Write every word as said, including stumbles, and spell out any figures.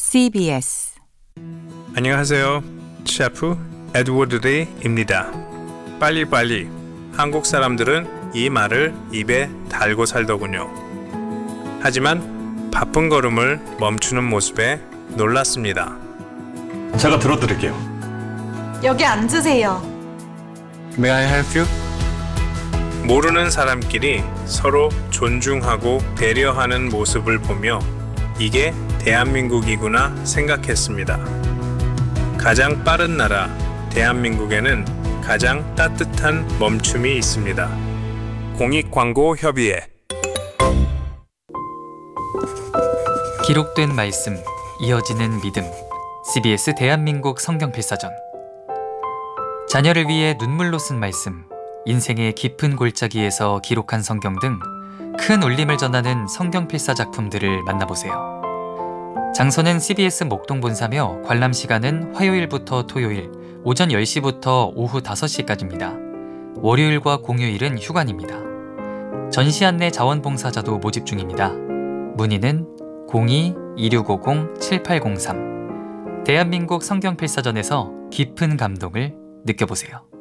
씨비에스 안녕하세요. 셰프 에드워드 리입니다. 빨리빨리. 한국 사람들은 이 말을 입에 달고 살더군요. 하지만 바쁜 걸음을 멈추는 모습에 놀랐습니다. 제가 들어드릴게요. 여기 앉으세요. May I help you? 모르는 사람끼리 서로 존중하고 배려하는 모습을 보며 이게 대한민국이구나 생각했습니다. 가장 빠른 나라 대한민국에는 가장 따뜻한 멈춤이 있습니다. 공익광고협의회. 기록된 말씀, 이어지는 믿음. 씨비에스 대한민국 성경필사전. 자녀를 위해 눈물로 쓴 말씀, 인생의 깊은 골짜기에서 기록한 성경 등 큰 울림을 전하는 성경필사 작품들을 만나보세요. 장소는 씨비에스 목동본사며 관람 시간은 화요일부터 토요일 오전 열 시부터 오후 다섯 시까지입니다. 월요일과 공휴일은 휴관입니다. 전시 안내 자원봉사자도 모집 중입니다. 문의는 공이 이육오공 칠팔공삼. 대한민국 성경필사전에서 깊은 감동을 느껴보세요.